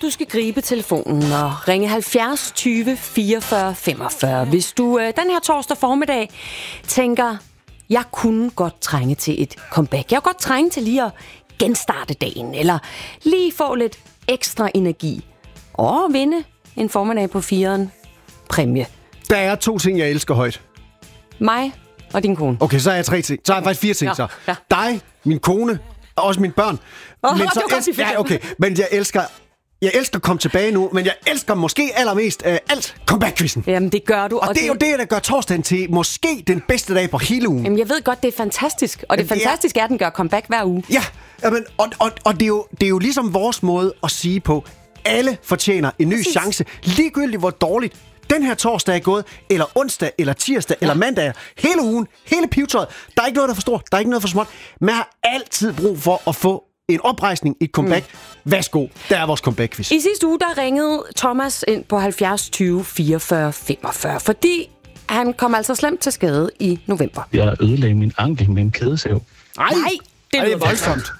du skal gribe telefonen og ringe 70 20 44 45. Hvis du den her torsdag formiddag tænker, jeg kunne godt trænge til et comeback. Jeg kunne godt trænge til lige at genstarte dagen, eller lige få lidt ekstra energi og vinde en formiddag på 4'eren præmie. Der er 2 ting, jeg elsker højt. Mig og din kone. Okay, så er jeg 3 ting. Så er jeg faktisk 4 ting, Ja, så. ja. Dig, min kone, og også mine børn. Men så okay. Men jeg elsker at komme tilbage nu, men jeg elsker måske allermest alt comeback-quizzen. Jamen, det gør du. Og det er jo det, der gør torsdagen til måske den bedste dag på hele ugen. Jamen, jeg ved godt, det er fantastisk. Og det fantastiske er, at den gør comeback hver uge. Ja, jamen, og det er jo ligesom vores måde at sige på, alle fortjener en ny chance, ligegyldigt hvor dårligt den her torsdag er gået, eller onsdag, eller tirsdag, eller mandag, hele ugen, hele pivetøjet. Der er ikke noget, der er for stort, der er ikke noget for småt. Man har altid brug for at få en oprejsning, et comeback. Værsgo, der er vores comeback-quiz. I sidste uge, der ringede Thomas ind på 70 20 44 45, fordi han kom altså slemt til skade i november. Jeg ødelagde min ankel med en kædesav. Nej, det er voldsomt.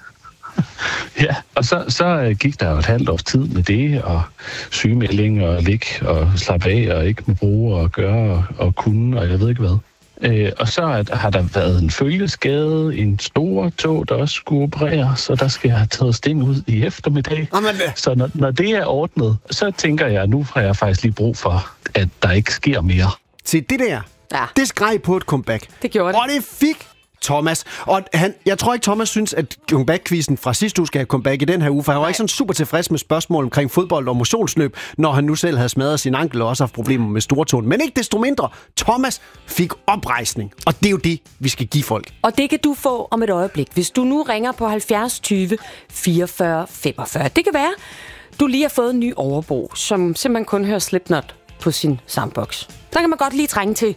Ja, og så gik der jo et halvt års tid med det, og sygemelding, og ligge, og slappe af, og ikke må bruge, og gøre, og kunne, og jeg ved ikke hvad. Og så har der været en følgeskade, en stor tog, der også skulle opereres, så der skal jeg have taget sting ud i eftermiddag. Så når det er ordnet, så tænker jeg, at nu har jeg faktisk lige brug for, at der ikke sker mere. Se, det der, det skreg på et comeback. Det gjorde det. Og det fik Thomas. Og jeg tror ikke, Thomas synes, at comeback-quizzen fra sidste uge skal have comeback i den her uge, for han var ikke sådan super tilfreds med spørgsmål omkring fodbold og motionsløb, når han nu selv havde smadret sin ankel og også haft problemer med stortåen. Men ikke desto mindre, Thomas fik oprejsning. Og det er jo det, vi skal give folk. Og det kan du få om et øjeblik, hvis du nu ringer på 70 20 44 45. Det kan være, du lige har fået en ny overbo, som simpelthen kun hører Slipknot på sin soundbox. Der kan man godt lige trænge til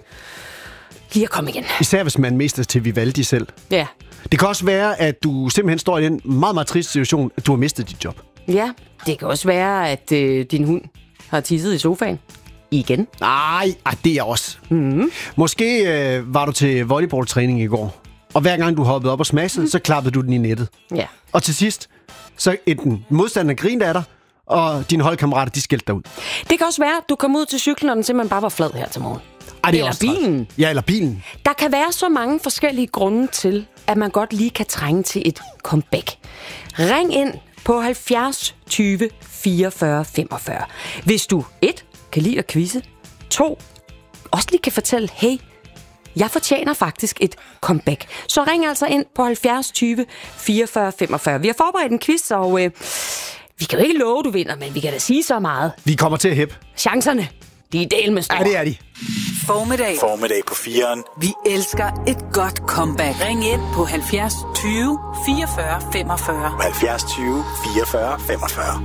lige at komme igen. Især hvis man mister til Vivaldi selv. Ja. Det kan også være, at du simpelthen står i den meget, meget triste situation, at du har mistet dit job. Ja, det kan også være, at din hund har tisset i sofaen. Igen. Nej, det er også. Mm-hmm. Måske var du til volleyballtræning i går, og hver gang du hoppede op og smashede, så klappede du den i nettet. Ja. Og til sidst, så enten modstanderen grinede af dig, og dine holdkammerater, de skældte dig ud. Det kan også være, at du kom ud til cyklen, og den simpelthen bare var flad her til morgen. Eller bilen. Ja, eller bilen. Der kan være så mange forskellige grunde til, at man godt lige kan trænge til et comeback. Ring ind på 70 20 44 45. Hvis du 1. kan lide at quizze, 2. også lige kan fortælle, hey, jeg fortjener faktisk et comeback. Så ring altså ind på 70 20 44 45. Vi har forberedt en quiz, og vi kan jo ikke love, du vinder, men vi kan da sige så meget. Vi kommer til at hæppe. Chancerne, de er del med store. Ja, det er de. Formiddag på 4'eren. Vi elsker et godt comeback. Ring ind på 70 20 44 45. 70 20 44 45.